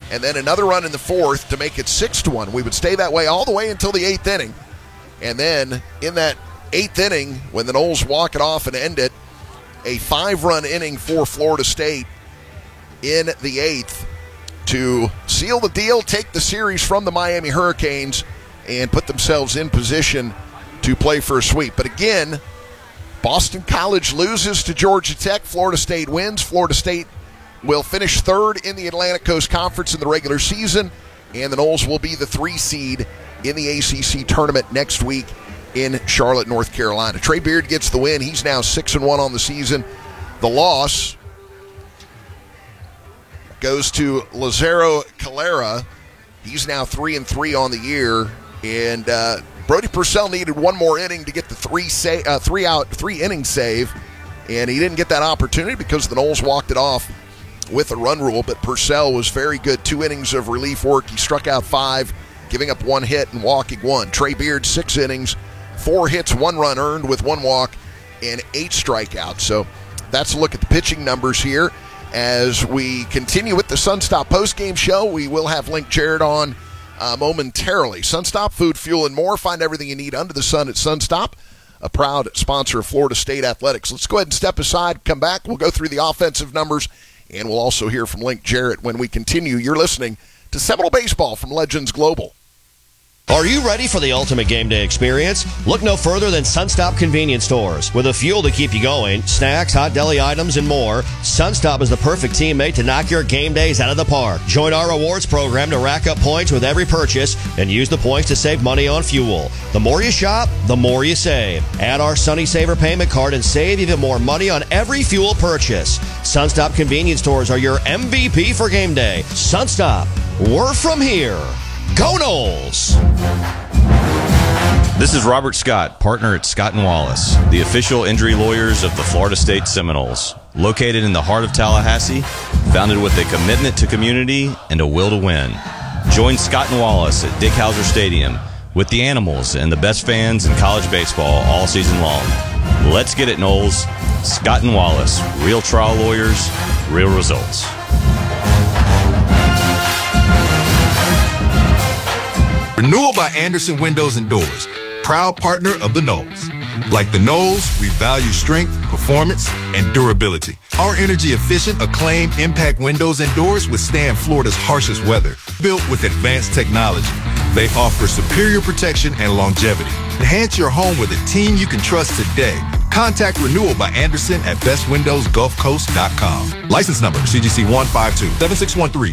and then another run in the fourth to make it 6-1. We would stay that way all the way until the eighth inning. And then in that eighth inning, when the Noles walk it off and end it, a 5-run inning for Florida State in the eighth to seal the deal, take the series from the Miami Hurricanes, and put themselves in position to play for a sweep. But again, Boston College loses to Georgia Tech. Florida State wins. Florida State will finish third in the Atlantic Coast Conference in the regular season, and the Noles will be the 3 seed in the ACC tournament next week in Charlotte, North Carolina. Trey Beard gets the win. He's now 6-1 on the season. The loss goes to Lazaro Calera. He's now 3-3 on the year, and Brody Purcell needed one more inning to get the 3-inning save, and he didn't get that opportunity because the Noles walked it off with a run rule. But Purcell was very good. 2 innings of relief work. He struck out 5, giving up 1 hit and walking 1. Trey Beard, 6 innings, 4 hits, 1 run earned with 1 walk and 8 strikeouts. So that's a look at the pitching numbers here. As we continue with the Sunstop postgame show, we will have Link Jarrett on momentarily. Sunstop, food, fuel, and more. Find everything you need under the sun at Sunstop, a proud sponsor of Florida State Athletics. Let's go ahead and step aside, come back. We'll go through the offensive numbers, and we'll also hear from Link Jarrett when we continue. You're listening to Seminole Baseball from Legends Global. Are you ready for the ultimate game day experience? Look no further than Sunstop Convenience Stores. With a fuel to keep you going, snacks, hot deli items, and more, Sunstop is the perfect teammate to knock your game days out of the park. Join our rewards program to rack up points with every purchase and use the points to save money on fuel. The more you shop, the more you save. Add our Sunny Saver payment card and save even more money on every fuel purchase. Sunstop Convenience Stores are your MVP for game day. Sunstop, we're from here. Go Noles! This is Robert Scott, partner at Scott & Wallace, the official injury lawyers of the Florida State Seminoles. Located in the heart of Tallahassee, founded with a commitment to community and a will to win. Join Scott & Wallace at Dick Howser Stadium with the Animals and the best fans in college baseball all season long. Let's get it, Noles. Scott & Wallace, real trial lawyers, real results. Renewal by Anderson Windows and Doors, proud partner of the Noles. Like the Noles, we value strength, performance, and durability. Our energy-efficient, acclaimed impact windows and doors withstand Florida's harshest weather. Built with advanced technology, they offer superior protection and longevity. Enhance your home with a team you can trust today. Contact Renewal by Anderson at bestwindowsgulfcoast.com. License number CGC 1527613.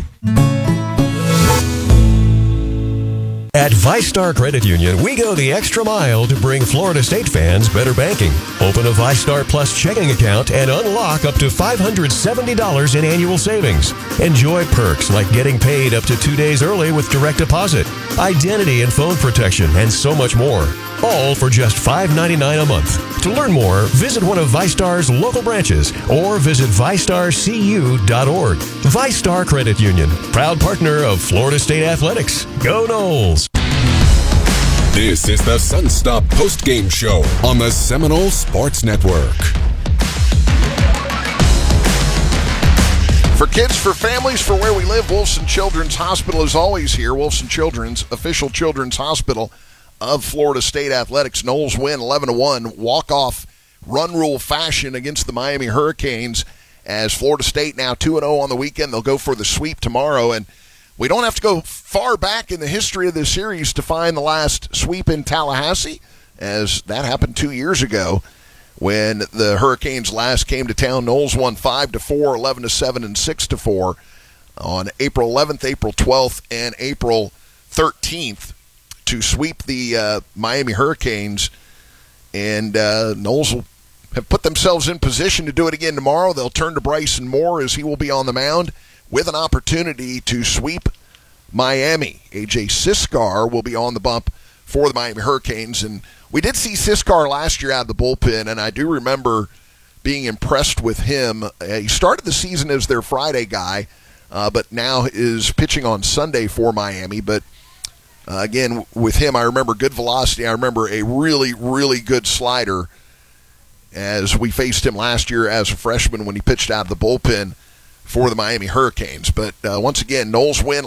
At ViStar Credit Union, we go the extra mile to bring Florida State fans better banking. Open a ViStar Plus checking account and unlock up to $570 in annual savings. Enjoy perks like getting paid up to 2 days early with direct deposit, identity and phone protection, and so much more. All for just $5.99 a month. To learn more, visit one of ViStar's local branches or visit ViStarCU.org. ViStar Credit Union, proud partner of Florida State Athletics. Go Noles! This is the Sunstop postgame show on the Seminole Sports Network. For kids, for families, for where we live, Wolfson Children's Hospital is always here. Wolfson Children's, official children's hospital of Florida State Athletics. Noles win 11-1, walk-off run rule fashion against the Miami Hurricanes, as Florida State now 2-0 on the weekend. They'll go for the sweep tomorrow, and we don't have to go far back in the history of this series to find the last sweep in Tallahassee, as that happened 2 years ago when the Hurricanes last came to town. Noles won 5-4, 11-7, and 6-4 on April 11th, April 12th, and April 13th to sweep the Miami Hurricanes. And Noles will have put themselves in position to do it again tomorrow. They'll turn to Bryson Moore as he will be on the mound with an opportunity to sweep Miami. A.J. Siskar will be on the bump for the Miami Hurricanes. And we did see Siskar last year out of the bullpen, and I do remember being impressed with him. He started the season as their Friday guy, but now is pitching on Sunday for Miami. But again, with him, I remember good velocity. I remember a really, really good slider as we faced him last year as a freshman when he pitched out of the bullpen for the Miami Hurricanes. But once again, Noles win